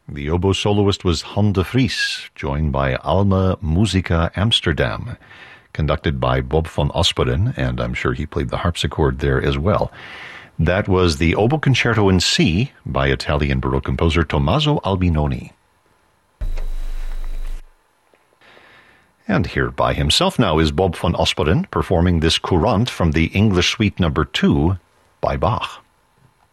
The oboe soloist was Han de Vries, joined by Alma Musica Amsterdam, conducted by Bob van Asperen, and I'm sure he played the harpsichord there as well. That was the Oboe Concerto in C by Italian Baroque composer Tommaso Albinoni. And here by himself now is Bob van Asperen performing this courant from the English Suite No. 2 by Bach.